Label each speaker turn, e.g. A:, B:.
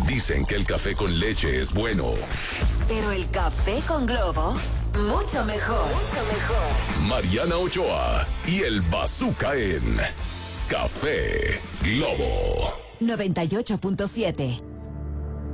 A: Dicen que el café con leche es bueno.
B: Pero el café con Globo, mucho mejor. Mucho mejor.
A: Mariana Ochoa y el Bazooka en Café Globo
B: 98.7.